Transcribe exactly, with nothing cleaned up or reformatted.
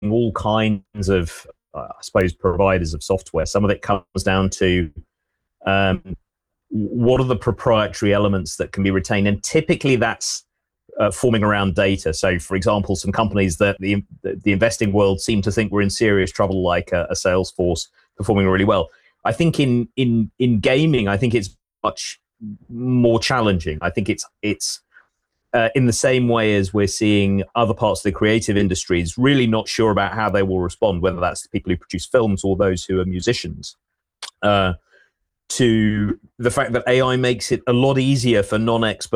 all kinds of, uh, I suppose, providers of software. Some of it comes down to um, what are the proprietary elements that can be retained, and typically that's uh, forming around data. So, for example, some companies that the the investing world seem to think we're in serious trouble, like a, a Salesforce, performing really well. I think in in in gaming, I think it's much more challenging. I think it's it's uh, in the same way as we're seeing other parts of the creative industries really not sure about how they will respond, whether that's the people who produce films or those who are musicians, uh, to the fact that A I makes it a lot easier for non-experts